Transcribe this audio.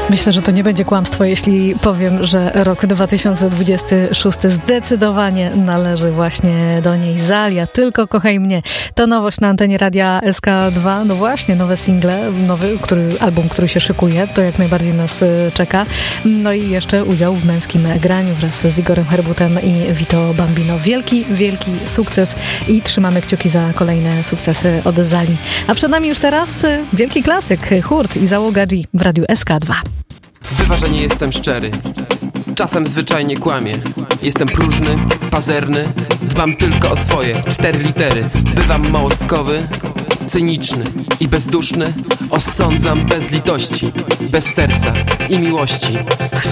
Myślę, że to nie będzie kłamstwo, jeśli powiem, że rok 2026 zdecydowanie należy właśnie do niej. Zalia, Tylko kochaj mnie. To nowość na antenie Radia SK2. No właśnie, nowe single, nowy album, który się szykuje. To jak najbardziej nas czeka. No i jeszcze udział w męskim graniu wraz z Igorem Herbutem i Vito Bambino. Wielki, wielki sukces i trzymamy kciuki za kolejne sukcesy od Zali. A przed nami już teraz wielki klasyk, Hurt i Załoga G w Radiu SK2. Bywa, że nie jestem szczery. Czasem zwyczajnie kłamię. Jestem próżny, pazerny. Dbam tylko o swoje 4 litery. Bywam małostkowy, cyniczny i bezduszny. Osądzam bez litości, bez serca i miłości.